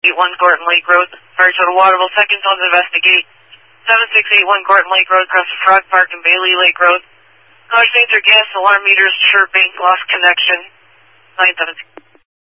81 Gorton Lake Road. Fire total Waterville seconds on to investigate. 7681 Gorton Lake Road, across the Frog Park and Bailey Lake Road. Car signs are gas, alarm meters chirping, lost connection. 976.